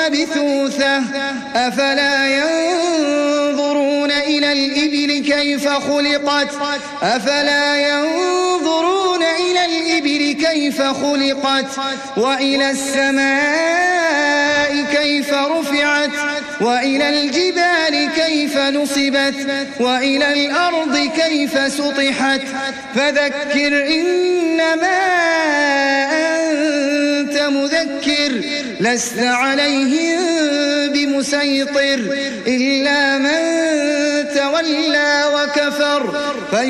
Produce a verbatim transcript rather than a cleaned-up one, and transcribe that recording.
مبثوثة أفلا ينظرون إلى الإبل كيف خلقت أفلا ينظرون إلى الإبل كيف خلقت وإلى السماء كيف رفعت وإلى الجبال كيف نصبت وإلى الأرض كيف سطحت فذكر إنما أنت مذكر لست عليهم بمسيطر إلا من تولى وكفر